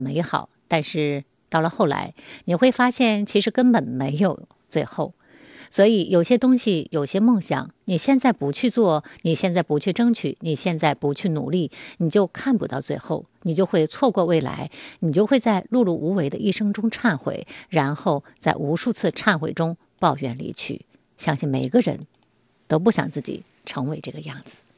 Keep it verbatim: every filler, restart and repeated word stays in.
美好，但是到了后来，你会发现其实根本没有最后。所以有些东西，有些梦想，你现在不去做，你现在不去争取，你现在不去努力，你就看不到最后，你就会错过未来，你就会在碌碌无为的一生中忏悔，然后在无数次忏悔中抱怨离去。相信每个人都不想自己成为这个样子。